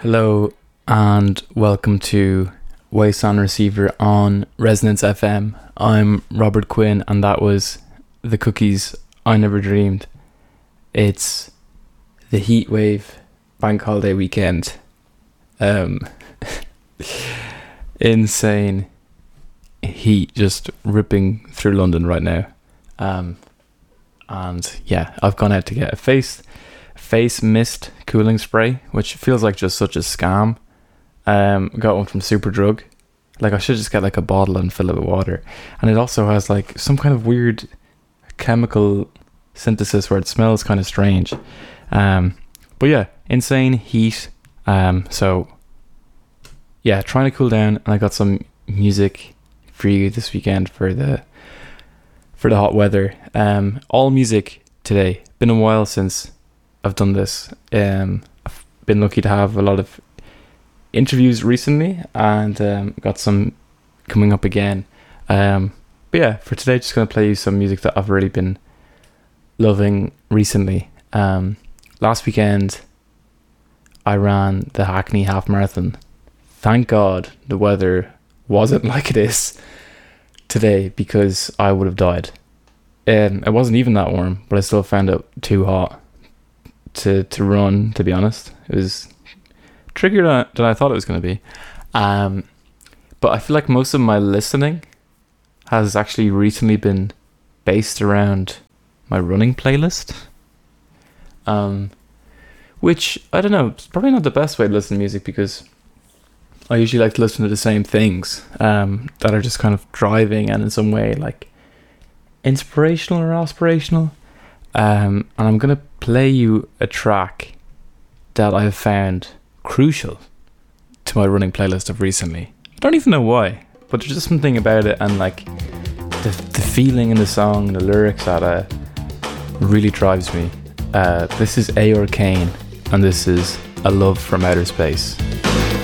Hello and welcome to Waste on Receiver on Resonance FM. I'm Robert Quinn and that was The Cookies I Never Dreamed. It's the heatwave bank holiday weekend. Insane heat just ripping through London right now. And yeah, I've gone out to get a face mist cooling spray, which feels like just such a scam. Got one from Superdrug. Like, I should just get like a bottle and fill it with water. And it also has like some kind of weird chemical synthesis where it smells kind of strange. But yeah, insane heat. So yeah, trying to cool down, and I got some music for you this weekend for the hot weather. All music today. Been a while since I've done this. I've been lucky to have a lot of interviews recently, and got some coming up again. But yeah, for today, just going to play you some music that I've really been loving recently. Last weekend, I ran the Hackney Half Marathon. Thank God the weather wasn't like it is today, because I would have died. It wasn't even that warm, but I still found it too hot to run, to be honest. It was trickier than I thought it was going to be. But I feel like most of my listening has actually recently been based around my running playlist. Which, I don't know, it's probably not the best way to listen to music, because I usually like to listen to the same things that are just kind of driving and in some way like inspirational or aspirational. And I'm going to play you a track that I have found crucial to my running playlist of recently. I don't even know why, but there's just something about it, and like the feeling in the song, the lyrics that really drives me. This is Ayor Kane, and this is A Love from Outer Space.